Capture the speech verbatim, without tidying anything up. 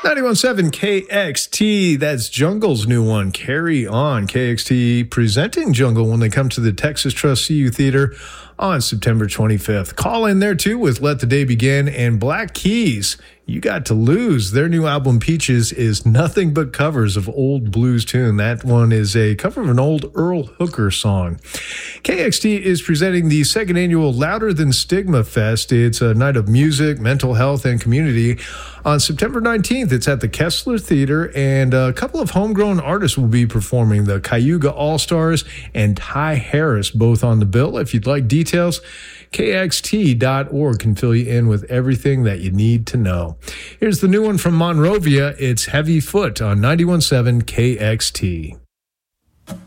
ninety-one point seven K X T, that's Jungle's new one, Carry On. K X T presenting Jungle when they come to the Texas Trust C U Theater on September twenty-fifth. Call in there too with Let the Day Begin and Black Keys, You Got to Lose. Their new album Peaches is nothing but covers of old blues tune. That one is a cover of an old Earl Hooker song. K X T is presenting the second annual Louder Than Stigma Fest. It's a night of music, mental health, and community. On September nineteenth, it's at the Kessler Theater, and a couple of homegrown artists will be performing, the Cayuga All-Stars and Ty Harris, both on the bill. If you'd like details, K X T dot org can fill you in with everything that you need to know. Here's the new one from Monrovia. It's Heavy Foot on ninety-one point seven K X T.